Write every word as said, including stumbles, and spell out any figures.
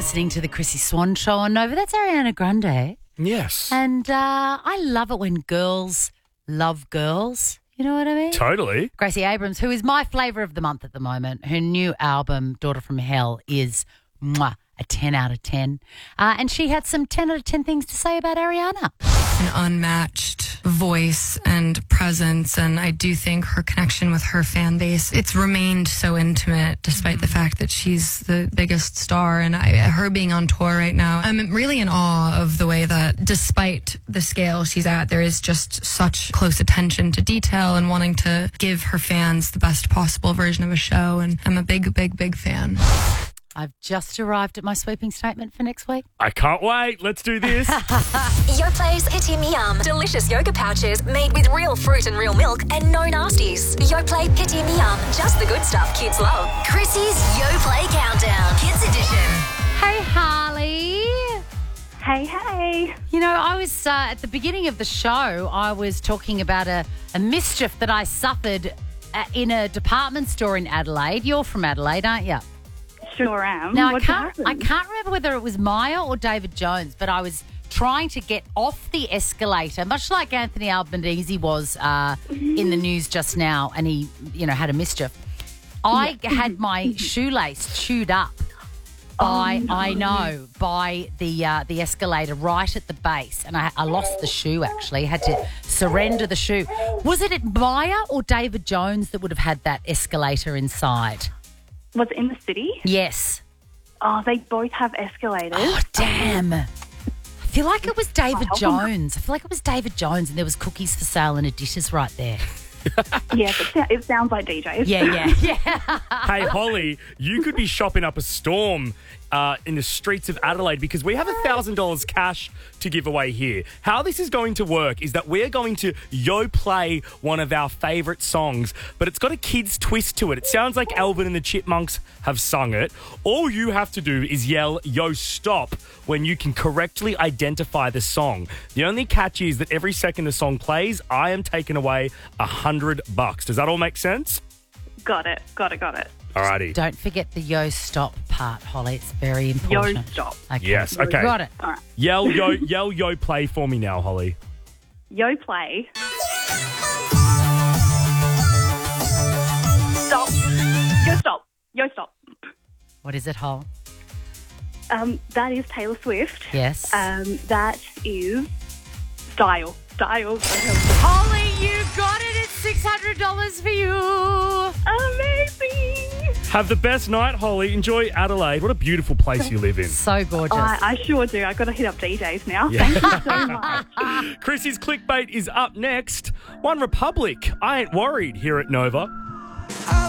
listening to the Chrissy Swan Show on Nova. That's Ariana Grande. Yes. And uh, I love it when girls love girls. You know what I mean? Totally. Gracie Abrams, who is my flavour of the month at the moment, her new album, Daughter from Hell, is mwah, a ten out of ten. Uh, and she had some ten out of ten things to say about Ariana. An unmatched voice and presence, and I do think her connection with her fan base, it's remained so intimate despite the fact that she's the biggest star, and I, her being on tour right now, I'm really in awe of the way that despite the scale she's at, there is just such close attention to detail and wanting to give her fans the best possible version of a show, and I'm a big, big, big fan. I've just arrived at my sweeping statement for next week. I can't wait. Let's do this. Yoplay's Pitti Miam. Delicious yoga pouches made with real fruit and real milk and no nasties. Yoplait Pitti Miam. Just the good stuff kids love. Chrissy's Yoplait Countdown. Kids Edition. Hey, Harley. Hey, hey. You know, I was, uh, at the beginning of the show, I was talking about a, a mischief that I suffered uh, in a department store in Adelaide. You're from Adelaide, aren't you? Sure am. Now, I What can't, happened? I can't remember whether it was Maya or David Jones, but I was trying to get off the escalator, much like Anthony Albanese was uh, in the news just now, and he, you know, had a mischief. I had my shoelace chewed up by, Oh, no. I know, by the uh, the escalator right at the base, and I, I lost the shoe, actually. I had to surrender the shoe. Was it at Maya or David Jones that would have had that escalator inside? Was it in the city? Yes. Oh, they both have escalators. Oh, damn. I feel like it was David I hope I'm Jones. I feel like it was David Jones and there was cookies for sale in a dishes right there. Yes, it, sou- it sounds like D Js. Yeah, yeah, yeah. Hey, Holly, you could be shopping up a storm uh, in the streets of Adelaide because we have one thousand dollars cash to give away here. How this is going to work is that we're going to yo play one of our favourite songs, but it's got a kid's twist to it. It sounds like Alvin and the Chipmunks have sung it. All you have to do is yell yo stop when you can correctly identify the song. The only catch is that every second the song plays, I am taking away a hundred bucks. Does that all make sense? Got it, got it, got it. Alrighty. Don't forget the yo stop part, Holly. It's very Yo, important. stop. Okay. Yes, okay. Got it. All right. Yell yo, yell yo play for me now, Holly. Yo, play. Stop. Yo, stop. Yo, stop. What is it, Hol? Um, that is Taylor Swift. Yes. Um, that is Style. Style. Holly, you got it. It's six hundred dollars for you. Amazing. Have the best night, Holly. Enjoy Adelaide. What a beautiful place you live in. So gorgeous. I, I sure do. I've got to hit up D Js now. Yeah. Thank you so much. Chrissy's clickbait is up next. One Republic. I ain't worried here at Nova.